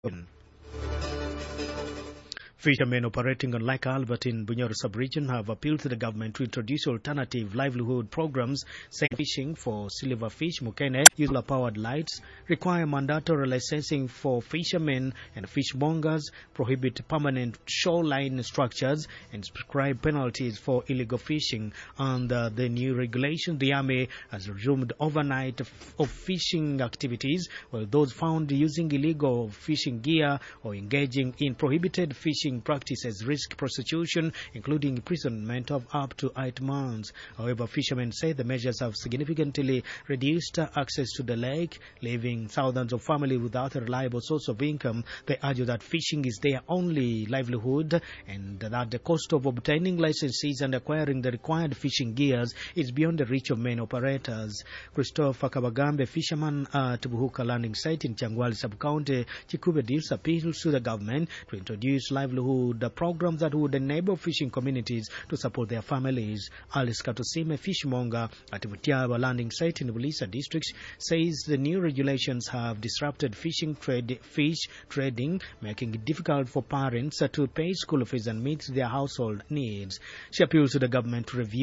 Fishermen operating on Lake Albert in Bunyoro sub-region have appealed to the government to introduce alternative livelihood programs, saying fishing for silverfish, mukene, solar-powered lights, require mandatory licensing for fishermen and fishmongers, prohibit permanent shoreline structures, and prescribe penalties for illegal fishing. Under the new regulation, the Army has resumed overnight of fishing activities, while those found using illegal fishing gear or engaging in prohibited fishing practices risk prosecution, including imprisonment of up to 8 months. However, fishermen say the measures have significantly reduced access to the lake, leaving thousands of families without a reliable source of income. They argue that fishing is their only livelihood and that the cost of obtaining licenses and acquiring the required fishing gears is beyond the reach of many operators. Christopher Kabagambe, fisherman at Buhuka landing site in Changwali sub-county, Chikube Deals appeals to the government to introduce livelihood programs that would enable fishing communities to support their families. Alice Katosime, fishmonger at Butiaba landing site in Bulisa district, says the new regulations have disrupted fish trading, making it difficult for parents to pay school fees and meet their household needs. She appeals to the government to review